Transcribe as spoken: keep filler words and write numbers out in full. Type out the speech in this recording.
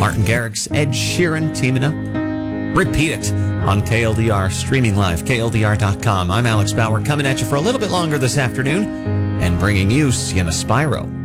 Martin Garrix, Ed Sheeran teaming up. Repeat it on K L D R, streaming live, K L D R dot com. I'm Alex Bauer, coming at you for a little bit longer this afternoon and bringing you Sienna Spyro.